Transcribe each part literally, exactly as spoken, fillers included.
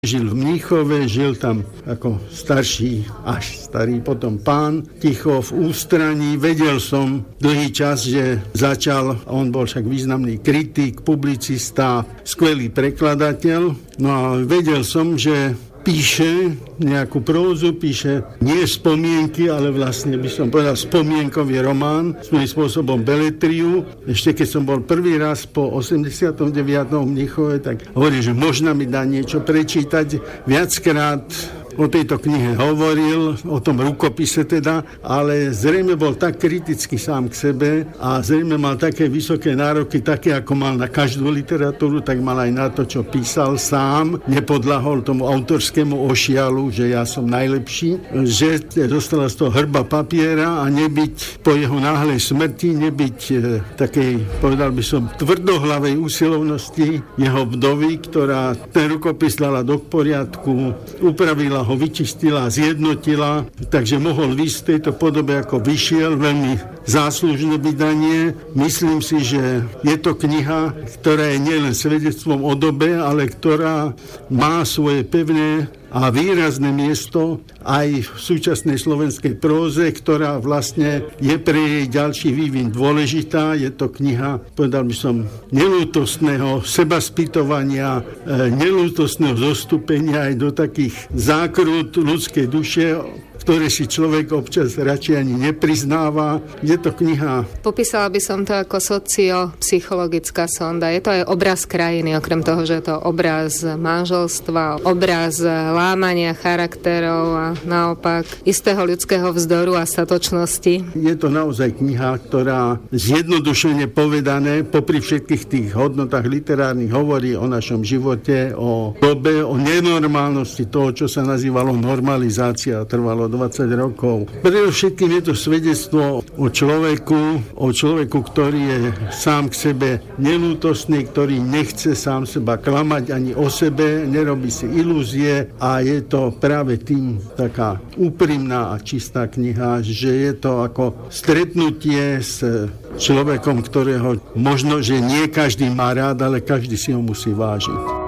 Žil v Mníchove, žil tam ako starší, až starý potom pán, ticho v ústraní. Vedel som dlhý čas, že začal, on bol však významný kritik, publicista, skvelý prekladateľ. No a vedel som, že píše nejakú prózu, píše nie spomienky, ale vlastne by som povedal spomienkový román, svojím spôsobom beletriu. Ešte keď som bol prvý raz po osemdesiatom deviatom v Mníchove, tak hovorí, že možno mi dá niečo prečítať. Viackrát o tejto knihe hovoril, o tom rukopise teda, ale zrejme bol tak kritický sám k sebe a zrejme mal také vysoké nároky, také ako mal na každú literatúru, tak mal aj na to, čo písal sám. Nepodľahol tomu autorskému ošialu, že ja som najlepší, že dostala z toho hrba papiera a nebyť po jeho náhlej smrti, nebyť e, takej, povedal by som, tvrdohlavej úsilovnosti jeho vdovy, ktorá ten rukopis dala do poriadku, upravila ho, vyčistila, zjednotila, takže mohol výsť v tejto podobe, ako vyšiel, veľmi záslužné vydanie. Myslím si, že je to kniha, ktorá je nielen svedectvom o dobe, ale ktorá má svoje pevné a výrazné miesto aj v súčasnej slovenskej próze, ktorá vlastne je pre jej ďalší vývin dôležitá. Je to kniha, povedal by som, neľútostného sebaspytovania, neľútostného zostúpenia aj do takých zákrut ľudskej duše, ktoré si človek občas radšej ani nepriznáva. Je to kniha... Popísala by som to ako sociopsychologická sonda. Je to aj obraz krajiny, okrem toho, že je to obraz manželstva, obraz lámania charakterov a naopak istého ľudského vzdoru a statočnosti. Je to naozaj kniha, ktorá zjednodušene povedané, popri všetkých tých hodnotách literárnych, hovorí o našom živote, o dobe, o nenormálnosti toho, čo sa nazývalo normalizácia, trvalo dvadsať rokov. Predovšetkým je to svedectvo o človeku, o človeku, ktorý je sám k sebe neľútostný, ktorý nechce sám seba klamať ani o sebe, nerobí si ilúzie a je to práve tým taká úprimná a čistá kniha, že je to ako stretnutie s človekom, ktorého možno, že nie každý má rád, ale každý si ho musí vážiť.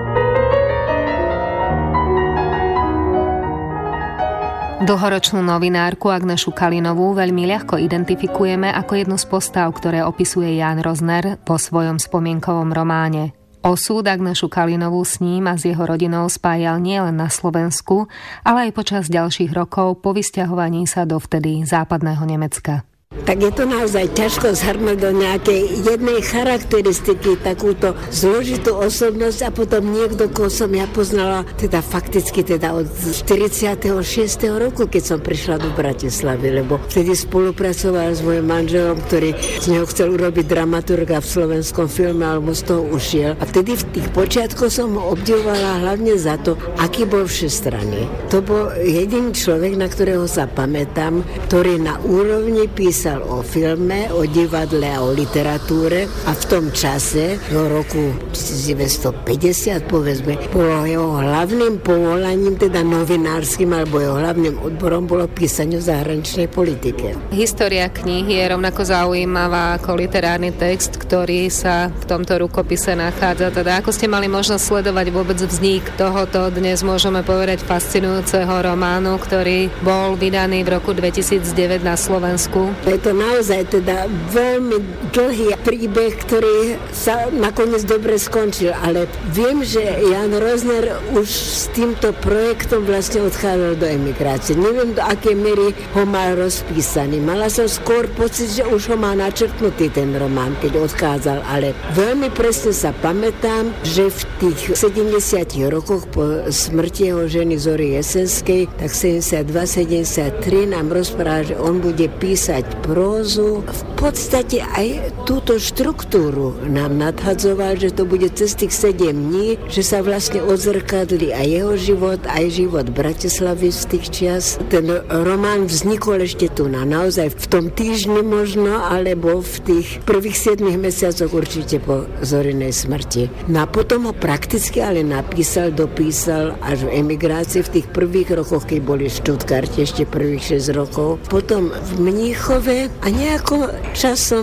Dlhoročnú novinárku Agnešu Kalinovú veľmi ľahko identifikujeme ako jednu z postav, ktoré opisuje Ján Rozner vo svojom spomienkovom románe. Osud Agnešu Kalinovú s ním a s jeho rodinou spájal nielen na Slovensku, ale aj počas ďalších rokov po vysťahovaní sa do vtedy západného Nemecka. Tak je to naozaj ťažko zhrnúť do nejakej jednej charakteristiky takúto zložitú osobnosť a potom niekto, koho som ja poznala, teda fakticky teda od štyridsiateho šiesteho roku, keď som prišla do Bratislavy, lebo vtedy spolupracovala s mojím manželom, ktorý z neho chcel urobiť dramaturga v slovenskom filme, alebo z toho ušiel. A vtedy v tých počiatkoch som ho obdivovala hlavne za to, aký bol všestranný. To bol jediný človek, na ktorého sa pamätám, ktorý na úrovni písal o filme, o divadle a o literatúre a v tom čase, do roku devätnásťstopäťdesiat, povedzme, bolo jeho hlavným povolaním, teda novinárskym, alebo jeho hlavným odborom bolo písanie o zahraničnej politike. História knihy je rovnako zaujímavá ako literárny text, ktorý sa v tomto rukopise nachádza. Teda ako ste mali možnosť sledovať vôbec vznik tohoto, dnes môžeme povedať, fascinujúceho románu, ktorý bol vydaný v roku dvetisícdeväť na Slovensku? Je to naozaj teda veľmi dlhý príbeh, ktorý sa nakoniec dobre skončil, ale viem, že Ján Rozner už s týmto projektom vlastne odchádzal do emigrácie. Neviem, do akej miery ho mal rozpísaný. Mala som skôr pocit, že už ho má načrtnutý ten román, keď odchádzal, ale veľmi presne sa pamätám, že v tých sedemdesiatich rokoch po smrti jeho ženy Zory Jesenskej, tak sedemdesiatdva sedemdesiattri nám rozprával, že on bude písať prózu. V podstate aj túto štruktúru nám nadhadzoval, že to bude cez tých sedem dní, že sa vlastne odzrkadli aj jeho život, aj život Bratislavy z tých čias. Ten román vznikol ešte tu na naozaj v tom týždni možno, alebo v tých prvých siedmich mesiacoch určite po Zorinej smrti. No a potom ho prakticky ale napísal, dopísal až v emigrácii v tých prvých rokoch, keď boli v Stuttgarte ešte prvých šesť rokov. Potom v Mníchove a nejako časom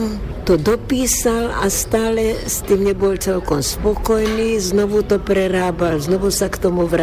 to dopísal a stále s tým nebol celkom spokojný, znovu to prerábal, znovu sa k tomu vrátil.